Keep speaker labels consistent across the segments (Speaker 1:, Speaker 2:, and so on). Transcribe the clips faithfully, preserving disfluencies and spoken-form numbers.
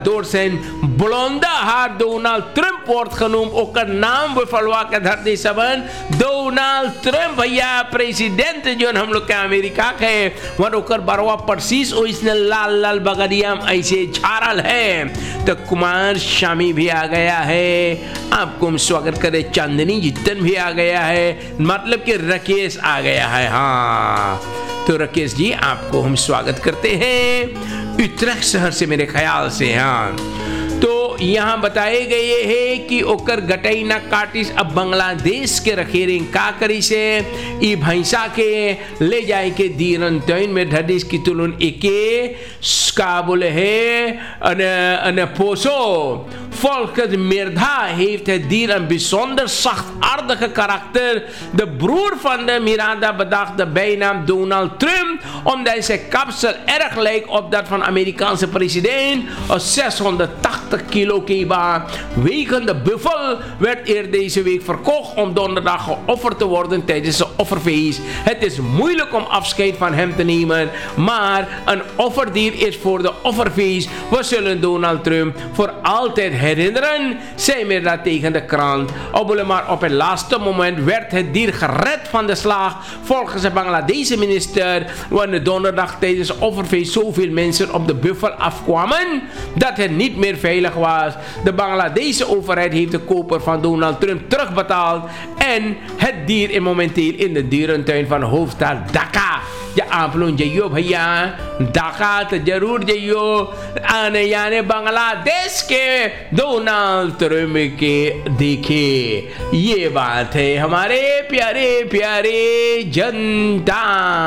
Speaker 1: door zijn blonde haar Donald Trump wordt genoemd. Ook een naam bijvoorbeeld के धरती सबन Donald Trump भैया president जो हम लोग के अमेरिका के वन ओकर बरवा परसीस ओइसने लाल लाल बगरिया ऐसे झारल है। तो कुमार शामी भी आ गया है, आपको हम स्वागत करें। चांदनी जितन भी आ गया है, मतलब कि राकेश आ गया है। हाँ तो राकेश जी आपको हम स्वागत करते हैं उत्तराखंड शहर से मेरे ख्याल से। हाँ तो यहाँ बताए गए है कि ओकर गटई ना काटिस अब बांग्लादेश के रखेरिंग का करी से ई भैंसा के ले जाए के दीरन तैन में ढडिस की तुलन एके का बोले है अने अने पोसो Volgens Mirda heeft het dier een bijzonder zachtaardige karakter. De broer van de Miranda bedacht de bijnaam Donald Trump omdat zijn kapsel erg lijkt op dat van de Amerikaanse president. Een zeshonderdtachtig kilo kiba wegende buffel werd eerder deze week verkocht om donderdag geofferd te worden tijdens een offerfeest. Het is moeilijk om afscheid van hem te nemen, maar een offerdier is voor de offerfeest. We zullen Donald Trump voor altijd herinneren, zei Mirda tegen de krant. Maar op het laatste moment werd het dier gered van de slag. Volgens de Bangladese minister, wanneer donderdag tijdens het offerfeest zoveel mensen op de buffel afkwamen, dat het niet meer veilig was. De Bangladese overheid heeft de koper van Donald Trump terugbetaald en het dier is momenteel in de dierentuin van hoofdstad Dhaka. या आप लोग जाइयो भैया ढाका तो जरूर जाइयो। आने जाने बांग्लादेश के डोनाल्ड ट्रम्प के देखे, ये बात है हमारे प्यारे प्यारे जनता।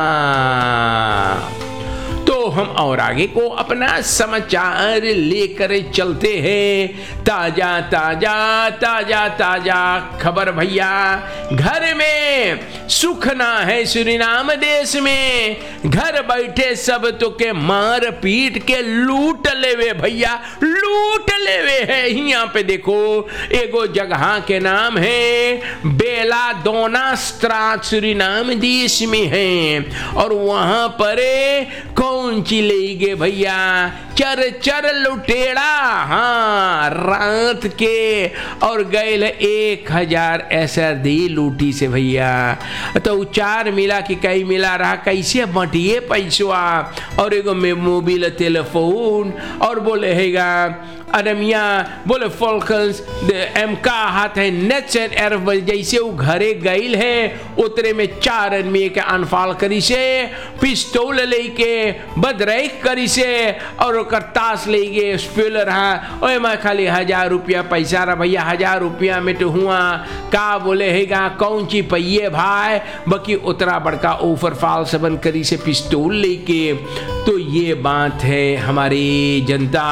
Speaker 1: तो हम और आगे को अपना समाचार लेकर चलते हैं। ताजा ताजा ताजा ताजा खबर भैया, घर में सुख ना है सुरीनाम देश में, घर बैठे सब तो के मार पीट के लूट लेवे भैया, लूट लेवे है। यहाँ पे देखो एगो जगह के नाम है बेला दोना स्ट्राट सुरीनाम देश में है और वहां पर कौन ची ले गए भैया चर चर लुटेड़ा। हाँ रात के और गए एक हजार ऐसा दी लूटी से भैया। तो चार मिला कि कई मिला रहा कैसे बटिए पैसवा और एगो में मोबाइल टेलीफोन और बोले हैगा अरमिया बोले फोल्कस एम का हाथ है नेट एंड एरफ जैसे वो घरे गईल है उतरे में चार आदमी के अनफाल करी से पिस्तौल लेके बदरैक करी से और करतास लेके स्पेलर हाँ ओए मैं खाली हजार रुपया पैसा रहा भैया, हजार रुपया में तो हुआ का बोले हैगा कौन ची पहिए भाई बाकी उतरा बड़का ओफर फाल सबन करी से पिस्तौल लेके। तो ये बात है हमारी जनता।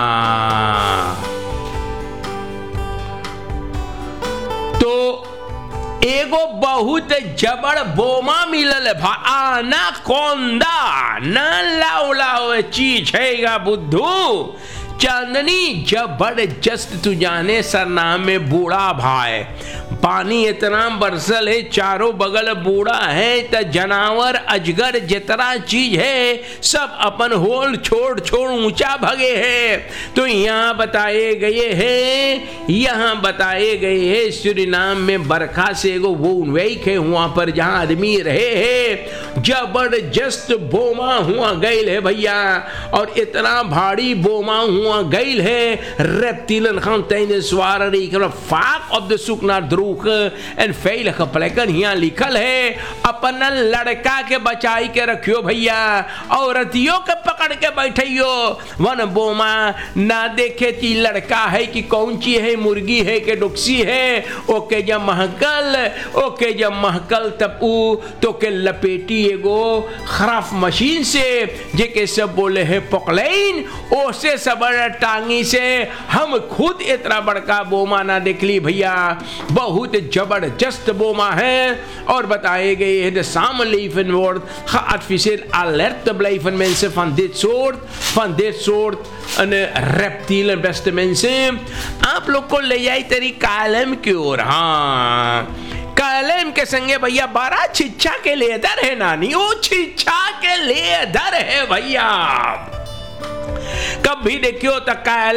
Speaker 1: तो एगो बहुत जबड़ बोमा मिलल भा आना कोंदा न लाओ लाओ चीज हैगा बुद्धू। चांदनी जबरदस्त तू जाने सरनाम में बूढ़ा भाई, पानी इतना बरसल है चारों बगल बूढ़ा है त जनावर अजगर जितना चीज है सब अपन होल छोड़ छोड़ ऊंचा भगे है। तो यहाँ बताए गए हैं यहाँ बताए गए हैं सुरीनाम में बरखा से एगो वो वेक है वहां पर जहाँ आदमी रहे है जबरदस्त बोमा हुआ गईल है भैया और इतना भारी बोमा हुआ गईल है reptielen gaan tijdens zware regen vaak op de zoek naar droge en veilige plekken। यहाँ लिखल है अपना लड़का के बचाई के रखियो भैया, औरतियों के पकड़ के बैठियो। वन बोमा ना देखे कि लड़का है कि कौन ची है मुर्गी है कि डुक्सी है। ओके जब महकल ओके जब महकल तब ऊ तो के लपेटी एगो खराफ मशीन से जेके सब बोले है पकलैन ओसे सब टांगी से हम खुद इतना बड़का बोमा ना देख ली भैया, बहुत जबरदस्त बोमा है। और बताए गए हैं de samenleving wordt geadviseerd alert te blijven mensen van dit soort van dit soort een reptielen beste mensen। आप लोग को ले जाए तेरी कालम की ओर। हाँ कालम के संगे भैया बड़ा छिच्छा के लेदर है नानी, वो छिच्छा के लेदर है भैया। कब भी देखियो त